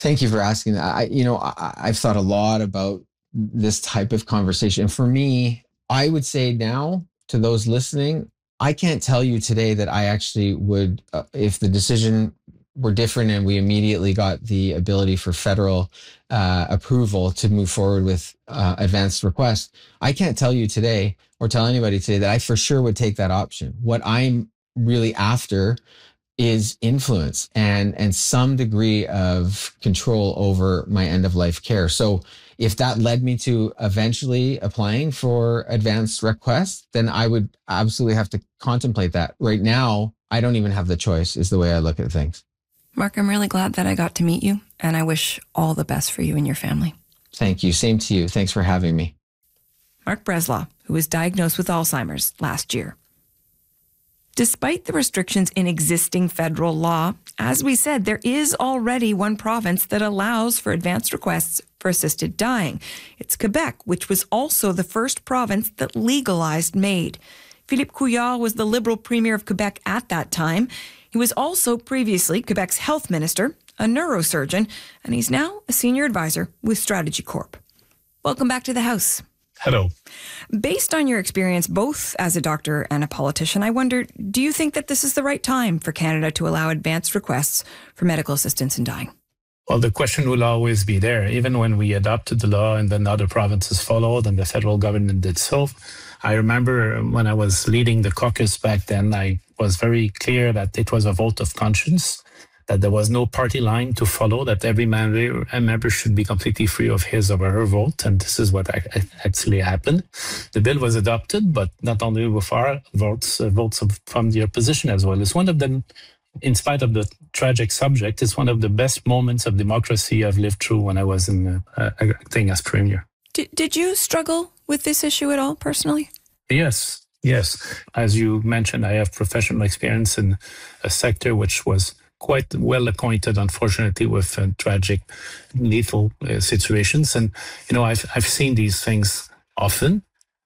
Thank you for asking that. I've thought a lot about this type of conversation. For me, I would say now to those listening, I can't tell you today that I actually would, if the decision were different and we immediately got the ability for federal approval to move forward with advanced requests. I can't tell you today or tell anybody today that I for sure would take that option. What I'm really after is influence and some degree of control over my end of life care. So if that led me to eventually applying for advanced requests, then I would absolutely have to contemplate that. Right now, I don't even have the choice, is the way I look at things. Mark, I'm really glad that I got to meet you, and I wish all the best for you and your family. Thank you. Same to you. Thanks for having me. Mark Breslaw, who was diagnosed with Alzheimer's last year. Despite the restrictions in existing federal law, as we said, there is already one province that allows for advanced requests for assisted dying. It's Quebec, which was also the first province that legalized MAID. Philippe Couillard was the Liberal Premier of Quebec at that time. He was also previously Quebec's health minister, a neurosurgeon, and he's now a senior advisor with Strategy Corp. Welcome back to the House. Hello. Based on your experience both as a doctor and a politician, I wonder, do you think that this is the right time for Canada to allow advanced requests for medical assistance in dying? Well, the question will always be there. Even when we adopted the law and then other provinces followed and the federal government did so, I remember when I was leading the caucus back then, I was very clear that it was a vote of conscience, that there was no party line to follow, that every member should be completely free of his or her vote. And this is what actually happened. The bill was adopted, but not only with our votes from the opposition as well. It's one of them, in spite of the tragic subject, it's one of the best moments of democracy I've lived through when I was acting as premier. Did you struggle with this issue at all personally? Yes. As you mentioned, I have professional experience in a sector which was quite well acquainted, unfortunately, with tragic, lethal situations. And, I've seen these things often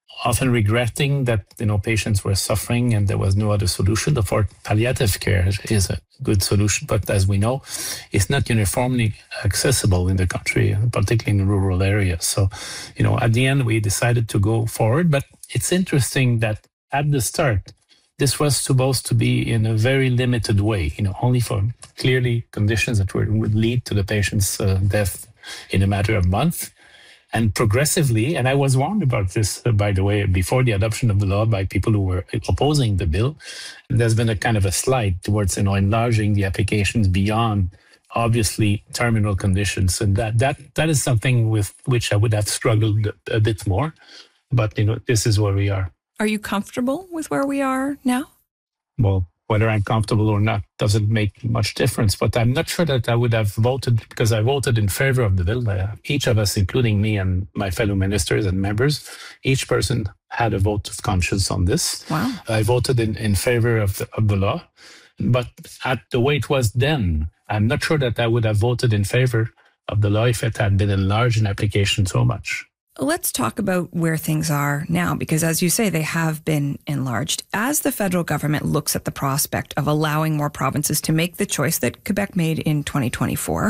regretting that, patients were suffering and there was no other solution. Therefore, palliative care is a good solution. But as we know, it's not uniformly accessible in the country, particularly in rural areas. So, at the end, we decided to go forward. But it's interesting that at the start, this was supposed to be in a very limited way, only for clearly conditions that would lead to the patient's death in a matter of months. And progressively, and I was warned about this, by the way, before the adoption of the law by people who were opposing the bill, there's been a kind of a slide towards, enlarging the applications beyond, obviously, terminal conditions. And that is something with which I would have struggled a bit more. But, this is where we are. Are you comfortable with where we are now? Well, whether I'm comfortable or not doesn't make much difference. But I'm not sure that I would have voted, because I voted in favor of the bill. Each of us, including me and my fellow ministers and members, each person had a vote of conscience on this. Wow. I voted in favor of the law. But at the way it was then, I'm not sure that I would have voted in favor of the law if it had been enlarged in application so much. Let's talk about where things are now, because as you say, they have been enlarged. As the federal government looks at the prospect of allowing more provinces to make the choice that Quebec made in 2024,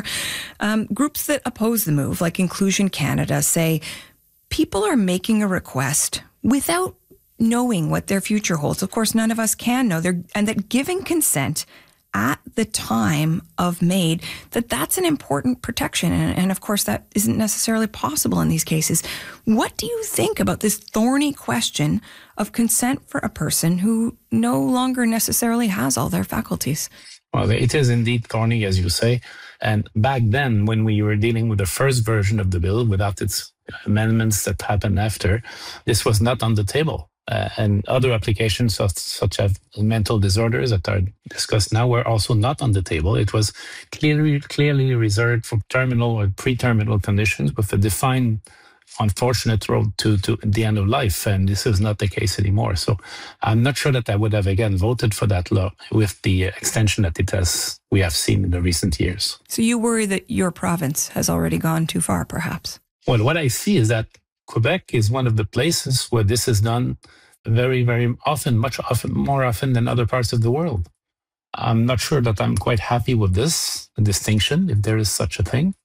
groups that oppose the move, like Inclusion Canada, say people are making a request without knowing what their future holds. Of course, none of us can know, and that giving consent at the time of MAID, that's an important protection. And of course, that isn't necessarily possible in these cases. What do you think about this thorny question of consent for a person who no longer necessarily has all their faculties? Well, it is indeed thorny, as you say. And back then, when we were dealing with the first version of the bill, without its amendments that happened after, this was not on the table. And other applications such as mental disorders that are discussed now were also not on the table. It was clearly reserved for terminal or pre-terminal conditions with a defined, unfortunate road to the end of life. And this is not the case anymore. So I'm not sure that I would have again voted for that law with the extension that we have seen in the recent years. So you worry that your province has already gone too far, perhaps? Well, what I see is that Quebec is one of the places where this is done very, very often, more often than other parts of the world. I'm not sure that I'm quite happy with this distinction, if there is such a thing.